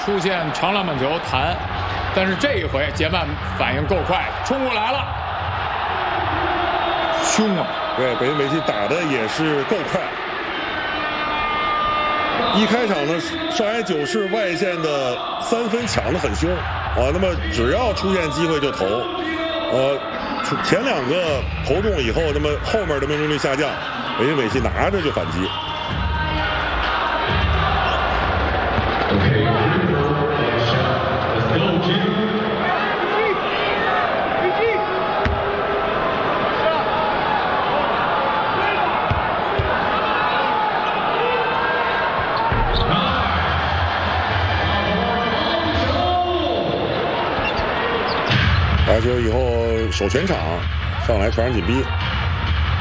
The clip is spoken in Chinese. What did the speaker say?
出现长篮板球弹，但是这一回杰曼反应够快，冲过来了，凶啊！ 对，北京美系打的也是够快。一开场呢，上海九市外线的3分抢得很凶啊，那么只要出现机会就投，前2个投中以后，那么后面的命中率下降，北京美系拿着就反击。打球以后守全场，上来传上紧逼。